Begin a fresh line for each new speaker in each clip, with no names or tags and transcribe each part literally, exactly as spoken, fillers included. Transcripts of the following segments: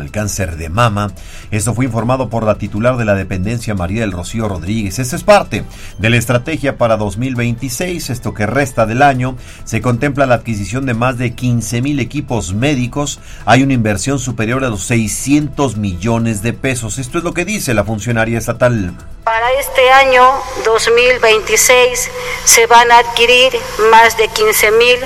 el cáncer de mama. Esto fue informado por la titular de la dependencia, María del Rocío Rodríguez. Esta es parte de la estrategia para dos mil veintiséis, esto que resta del año. Se contempla la adquisición de más de quince mil equipos médicos. Hay una inversión superior a los seiscientos millones de pesos. Esto es lo que dice la funcionaria estatal.
Para este año dos mil veintiséis se van a adquirir más de quince mil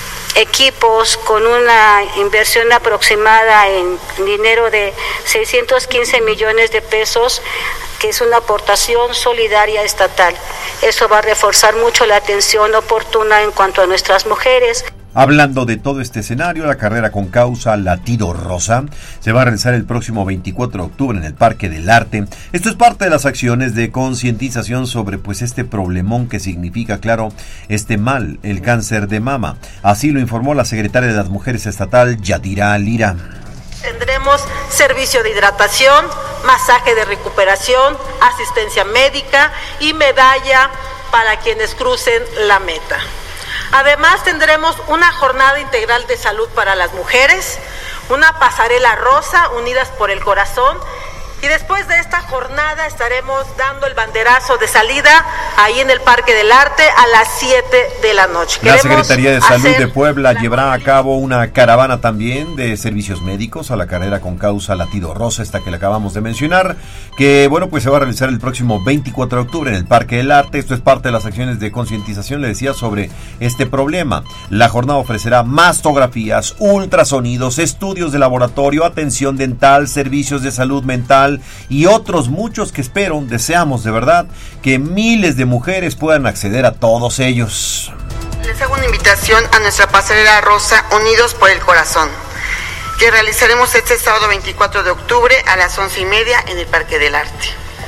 equipos con una inversión aproximada en dinero de seiscientos quince millones de pesos, que es una aportación solidaria estatal. Eso va a reforzar mucho la atención oportuna en cuanto a nuestras mujeres.
Hablando de todo este escenario, la carrera con causa Latido Rosa se va a realizar el próximo veinticuatro de octubre en el Parque del Arte. Esto es parte de las acciones de concientización sobre pues este problemón que significa, claro, este mal, el cáncer de mama. Así lo informó la secretaria de las Mujeres estatal, Yadira Lira.
Tendremos servicio de hidratación, masaje de recuperación, asistencia médica y medalla para quienes crucen la meta. Además, tendremos una jornada integral de salud para las mujeres, una pasarela rosa unidas por el corazón, y después de esta jornada estaremos dando el banderazo de salida ahí en el Parque del Arte a las siete de la noche.
La Secretaría de Salud de Puebla llevará a cabo una caravana también de servicios médicos a la carrera con causa Latido Rosa, esta que le acabamos de mencionar, que bueno, pues se va a realizar el próximo veinticuatro de octubre en el Parque del Arte. Esto es parte de las acciones de concientización, le decía, sobre este problema. La jornada ofrecerá mastografías, ultrasonidos, estudios de laboratorio, atención dental, servicios de salud mental y otros muchos que espero, deseamos de verdad que miles de mujeres puedan acceder a todos ellos.
Les hago una invitación a nuestra pasarela rosa Unidos por el Corazón, que realizaremos este sábado veinticuatro de octubre a las once y media en el Parque del Arte.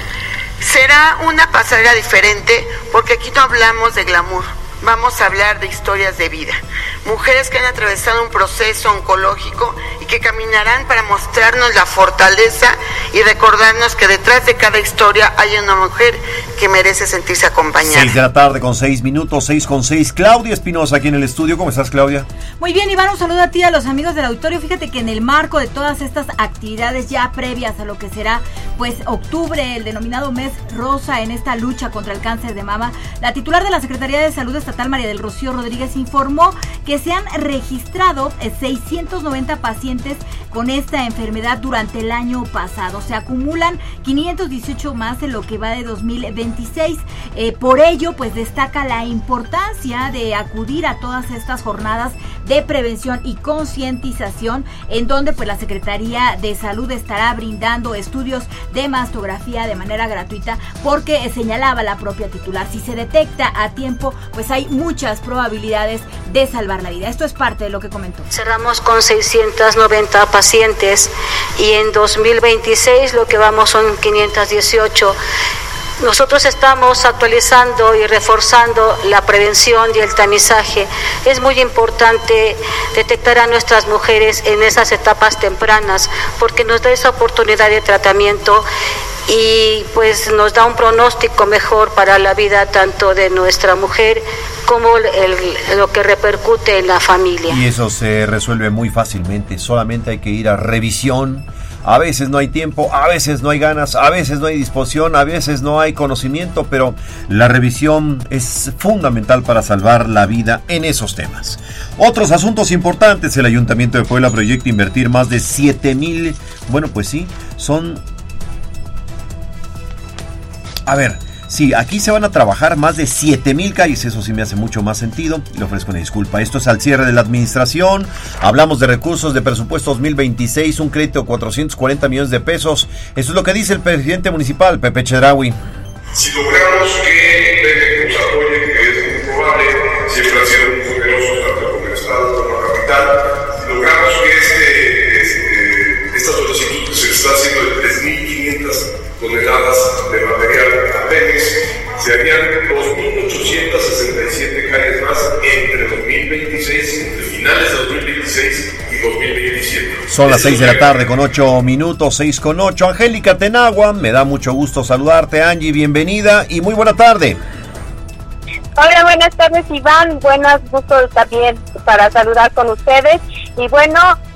Será una pasarela diferente porque aquí no hablamos de glamour, vamos a hablar de historias de vida. Mujeres que han atravesado un proceso oncológico y que caminarán para mostrarnos la fortaleza y recordarnos que detrás de cada historia hay una mujer que merece sentirse acompañada.
Seis de la tarde con seis minutos, seis con seis. Claudia Espinosa aquí en el estudio. ¿Cómo estás, Claudia?
Muy bien, Iván, un saludo a ti, a los amigos del auditorio. Fíjate que en el marco de todas estas actividades ya previas a lo que será pues octubre, el denominado mes rosa en esta lucha contra el cáncer de mama, la titular de la Secretaría de Salud Estatal, María del Rocío Rodríguez, informó que se han registrado seiscientos noventa pacientes con esta enfermedad durante el año pasado. Se acumulan quinientos dieciocho más en lo que va de dos mil veintiséis. Eh, por ello, pues destaca la importancia de acudir a todas estas jornadas de prevención y concientización, en donde pues la Secretaría de Salud estará brindando estudios de mastografía de manera gratuita, porque eh, señalaba la propia titular, si se detecta a tiempo, pues hay muchas probabilidades de salvar la vida. Esto es parte de lo que comentó.
Cerramos con seiscientos noventa pacientes y en dos mil veintiséis lo que vamos son quinientos dieciocho. Nosotros estamos actualizando y reforzando la prevención y el tamizaje. Es muy importante detectar a nuestras mujeres en esas etapas tempranas porque nos da esa oportunidad de tratamiento y pues nos da un pronóstico mejor para la vida tanto de nuestra mujer como el, lo que repercute en la familia.
Y eso se resuelve muy fácilmente, solamente hay que ir a revisión. A veces no hay tiempo, a veces no hay ganas, a veces no hay disposición, a veces no hay conocimiento, pero la revisión es fundamental para salvar la vida en esos temas. Otros asuntos importantes: el Ayuntamiento de Puebla proyecta invertir más de siete mil, bueno pues sí, son... A ver... Sí, aquí se van a trabajar más de siete mil calles, eso sí me hace mucho más sentido, le ofrezco una disculpa. Esto es al cierre de la administración, hablamos de recursos de presupuesto dos mil veintiséis, un crédito de cuatrocientos cuarenta millones de pesos, esto es lo que dice el presidente municipal, Pepe Chedraui.
Si logramos que Pepe nos apoye, que es muy probable, siempre han sido muy generosos tanto con el Estado como la capital, si logramos que este, este, esta solicitud que se está haciendo de tres mil quinientas toneladas de material a Pemex, se harían dos mil ochocientos sesenta y siete calles más entre dos mil veintiséis, entre finales de dos mil veintiséis y dos mil veintisiete.
Son las seis de la tarde con ocho minutos, seis con ocho. Angélica Tenagua, me da mucho gusto saludarte, Angie, bienvenida y muy buena tarde.
Hola, buenas tardes, Iván, buenas gustos también para saludar con ustedes. Y bueno,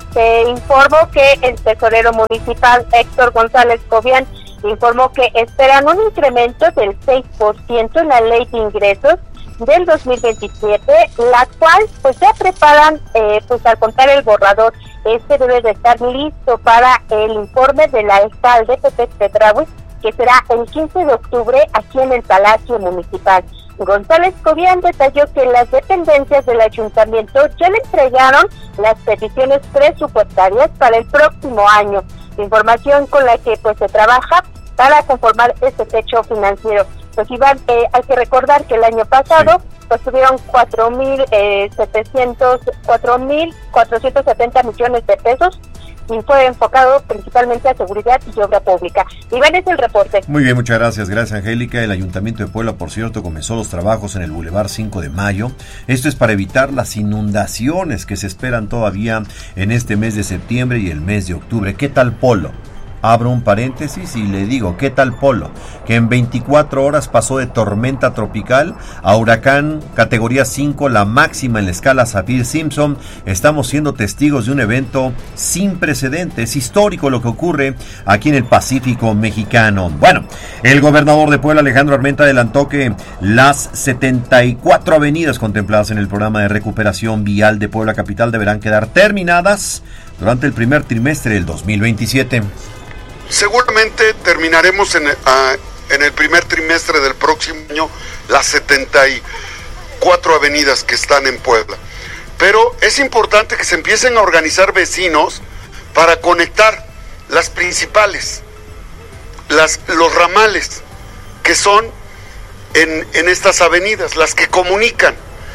te informo que el tesorero municipal Héctor González Cobian informó que esperan un incremento del seis por ciento en la ley de ingresos del dos mil veintisiete, la cual pues ya preparan, eh, pues al contar el borrador, este debe de estar listo para el informe del alcalde Pepe Pedraui, que será el quince de octubre aquí en el Palacio Municipal. González Cobian detalló que las dependencias del ayuntamiento ya le entregaron las peticiones presupuestarias para el próximo año, información con la que pues se trabaja para conformar este techo financiero. Pues Iván, eh, hay que recordar que el año pasado sí. pues tuvieron cuatro mil setecientos, cuatro mil cuatrocientos setenta millones de pesos y fue enfocado principalmente a seguridad y obra pública. Iván, es el reporte.
Muy bien, muchas gracias. Gracias, Angélica. El Ayuntamiento de Puebla, por cierto, comenzó los trabajos en el Boulevard cinco de mayo. Esto es para evitar las inundaciones que se esperan todavía en este mes de septiembre y el mes de octubre. ¿Qué tal, Polo? Abro un paréntesis y le digo, ¿qué tal, Polo? Que en veinticuatro horas pasó de tormenta tropical a huracán categoría cinco, la máxima en la escala Saffir-Simpson. Estamos siendo testigos de un evento sin precedentes, histórico lo que ocurre aquí en el Pacífico mexicano. Bueno, el gobernador de Puebla, Alejandro Armenta, adelantó que las setenta y cuatro avenidas contempladas en el programa de recuperación vial de Puebla Capital deberán quedar terminadas durante el primer trimestre del dos mil veintisiete.
Seguramente terminaremos en, uh, en el primer trimestre del próximo año las setenta y cuatro avenidas que están en Puebla. Pero es importante que se empiecen a organizar vecinos para conectar las principales, las, los ramales que son en, en estas avenidas, las que comunican,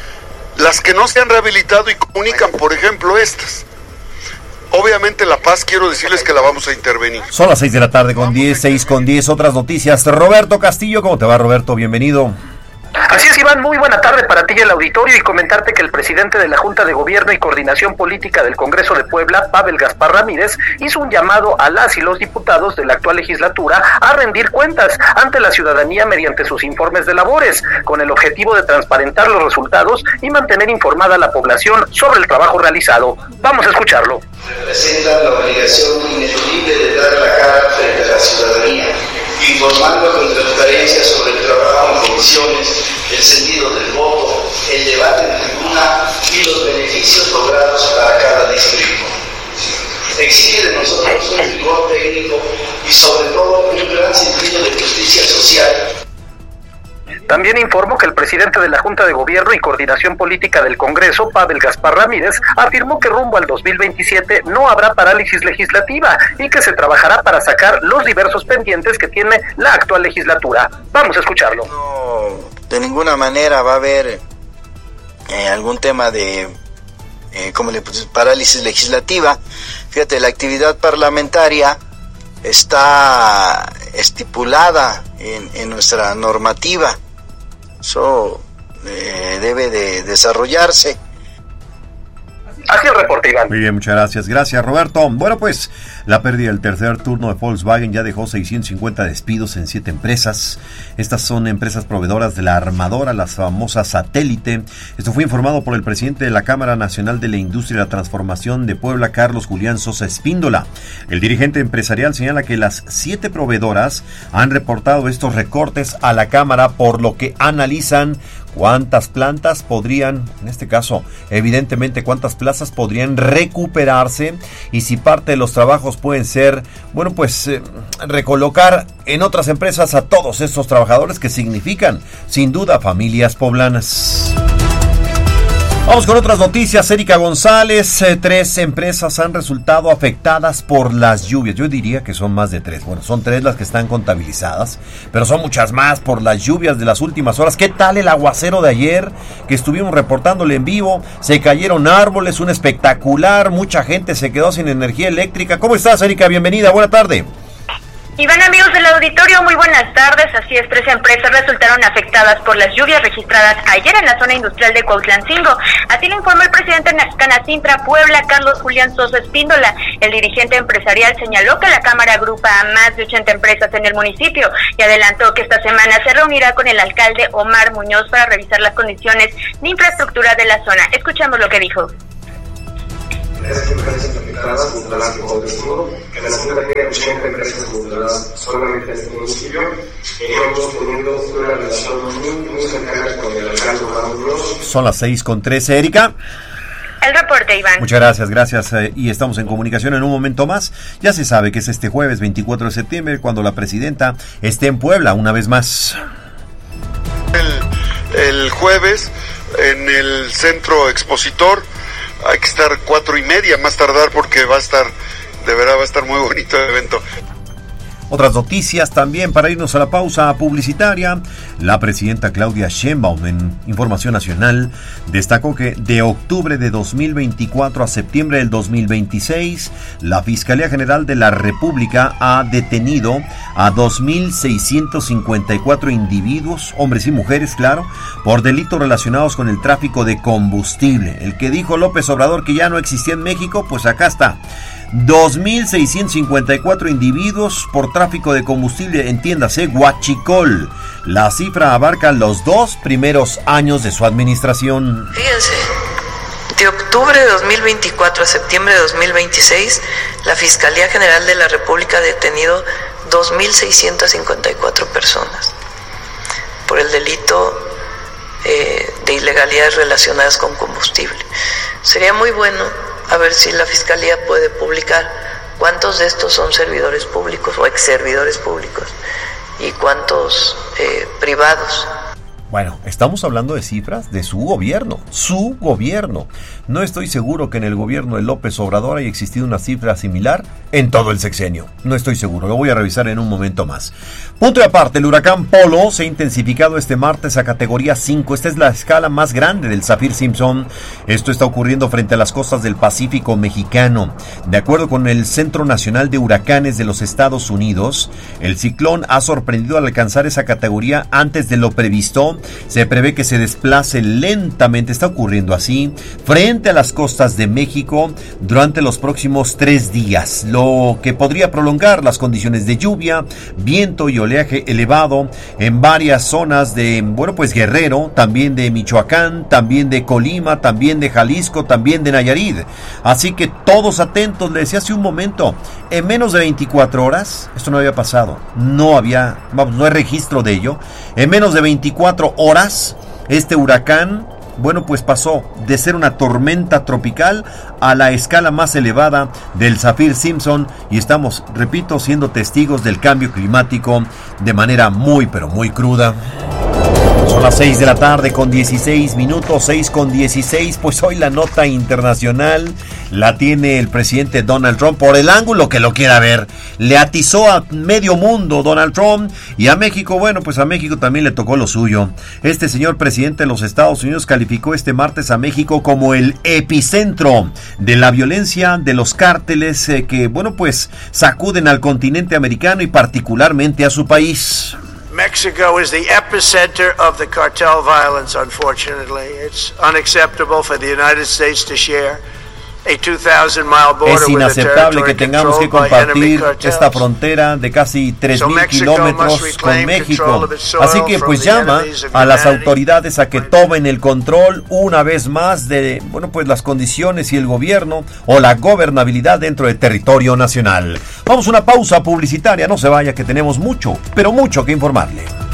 las que no se han rehabilitado y comunican, por ejemplo, estas. Obviamente La Paz, quiero decirles que la vamos a intervenir.
Son las seis de la tarde con diez, seis con diez, otras noticias. Roberto Castillo, ¿cómo te va, Roberto? Bienvenido.
Así es, Iván, muy buena tarde para ti y el auditorio, y comentarte que el presidente de la Junta de Gobierno y Coordinación Política del Congreso de Puebla, Pavel Gaspar Ramírez, hizo un llamado a las y los diputados de la actual legislatura a rendir cuentas ante la ciudadanía mediante sus informes de labores, con el objetivo de transparentar los resultados y mantener informada a la población sobre el trabajo realizado. Vamos a escucharlo.
Representa la obligación ineludible de dar la cara frente a la ciudadanía, informando con transparencia sobre el trabajo en comisiones, el sentido del voto, el debate en tribuna y los beneficios logrados para cada distrito. Exige de nosotros un rigor técnico y sobre todo un gran sentido de justicia social.
También informó que el presidente de la Junta de Gobierno y Coordinación Política del Congreso, Pavel Gaspar Ramírez, afirmó que rumbo al dos mil veintisiete no habrá parálisis legislativa y que se trabajará para sacar los diversos pendientes que tiene la actual legislatura. Vamos a escucharlo.
No, de ninguna manera va a haber eh, algún tema de eh, como le pues, parálisis legislativa. Fíjate, la actividad parlamentaria está estipulada en, en nuestra normativa. Eso eh, debe de desarrollarse.
Así el reporte, Iván.
Muy bien, muchas gracias. Gracias, Roberto. Bueno, pues la pérdida del tercer turno de Volkswagen ya dejó seiscientos cincuenta despidos en siete empresas. Estas son empresas proveedoras de la armadora, las famosas Satélite. Esto fue informado por el presidente de la Cámara Nacional de la Industria y la Transformación de Puebla, Carlos Julián Sosa Espíndola. El dirigente empresarial señala que las siete proveedoras han reportado estos recortes a la Cámara, por lo que analizan cuántas plantas podrían, en este caso, evidentemente cuántas plazas podrían recuperarse y si parte de los trabajos pueden ser, bueno, pues eh, recolocar en otras empresas a todos estos trabajadores que significan, sin duda, familias poblanas. Vamos con otras noticias. Erika González, eh, tres empresas han resultado afectadas por las lluvias. Yo diría que son más de tres. Bueno, son tres las que están contabilizadas, pero son muchas más por las lluvias de las últimas horas. ¿Qué tal el aguacero de ayer que estuvimos reportándole en vivo? Se cayeron árboles, un espectacular, mucha gente se quedó sin energía eléctrica. ¿Cómo estás, Erika? Bienvenida, buena tarde.
Iván, amigos del auditorio, muy buenas tardes. Así es, tres empresas resultaron afectadas por las lluvias registradas ayer en la zona industrial de Cuautlancingo. Así lo informó el presidente de Canacintra Puebla, Carlos Julián Sosa Espíndola. El dirigente empresarial señaló que la Cámara agrupa a más de ochenta empresas en el municipio y adelantó que esta semana se reunirá con el alcalde Omar Muñoz para revisar las condiciones de infraestructura de la zona. Escuchamos lo que dijo.
esas empresas afectadas instalarse con seguro. En la segunda hay ochenta empresas instaladas solamente en este municipio. Estamos teniendo una relación muy, muy cercana con el alcalde Omar Muñoz.
Son las seis con trece, Erika.
El reporte, Iván.
Muchas gracias, gracias. Eh, y estamos en comunicación en un momento más. Ya se sabe que es este jueves veinticuatro de septiembre cuando la presidenta esté en Puebla una vez más.
El, el jueves en el centro expositor hay que estar cuatro y media más tardar porque va a estar, de verdad va a estar muy bonito el evento.
Otras noticias también para irnos a la pausa publicitaria. La presidenta Claudia Sheinbaum, en Información Nacional, destacó que de octubre de dos mil veinticuatro a septiembre del dos mil veintiséis, la Fiscalía General de la República ha detenido a dos mil seiscientos cincuenta y cuatro individuos, hombres y mujeres, claro, por delitos relacionados con el tráfico de combustible. El que dijo López Obrador que ya no existía en México, pues acá está. dos mil seiscientos cincuenta y cuatro individuos por tráfico de combustible, entiéndase, huachicol. La cifra abarca los dos primeros años de su administración.
Fíjense, de octubre de dos mil veinticuatro a septiembre de dos mil veintiséis, la Fiscalía General de la República ha detenido dos mil seiscientas cincuenta y cuatro personas por el delito eh, de ilegalidades relacionadas con combustible. Sería muy bueno a ver si la Fiscalía puede publicar cuántos de estos son servidores públicos o ex servidores públicos y cuántos eh, privados.
Bueno, estamos hablando de cifras de su gobierno, su gobierno. No estoy seguro que en el gobierno de López Obrador haya existido una cifra similar en todo el sexenio. No estoy seguro, lo voy a revisar en un momento más. Punto y aparte, el huracán Polo se ha intensificado este martes a categoría cinco. Esta es la escala más grande del Saffir-Simpson. Esto está ocurriendo frente a las costas del Pacífico mexicano. De acuerdo con el Centro Nacional de Huracanes de los Estados Unidos, el ciclón ha sorprendido al alcanzar esa categoría antes de lo previsto. Se prevé que se desplace lentamente, está ocurriendo así, frente a las costas de México durante los próximos tres días, lo que podría prolongar las condiciones de lluvia, viento y oleaje elevado en varias zonas de, bueno, pues Guerrero, también de Michoacán, también de Colima, también de Jalisco, también de Nayarit. Así que todos atentos, le decía hace un momento, en menos de veinticuatro horas, esto no había pasado, no había, vamos, no hay registro de ello, en menos de veinticuatro horas, este huracán, bueno, pues pasó de ser una tormenta tropical a la escala más elevada del Saffir-Simpson y estamos, repito, siendo testigos del cambio climático de manera muy, pero muy cruda. Son las seis de la tarde con dieciséis minutos, seis con dieciséis, pues hoy la nota internacional la tiene el presidente Donald Trump por el ángulo que lo quiera ver. Le atizó a medio mundo Donald Trump y a México, bueno, pues a México también le tocó lo suyo. Este señor presidente de los Estados Unidos calificó este martes a México como el epicentro de la violencia de los cárteles eh, que, bueno, pues sacuden al continente americano y particularmente a su país.
Mexico is the epicenter of the cartel violence, unfortunately. It's unacceptable for the United States to share a two thousand mile border
Es inaceptable que tengamos que compartir esta frontera de casi tres mil kilómetros con México. Así que pues llama a las autoridades a que tomen el control una vez más de, bueno, pues las condiciones y el gobierno o la gobernabilidad dentro del territorio nacional. Vamos a una pausa publicitaria, no se vaya que tenemos mucho, pero mucho que informarle.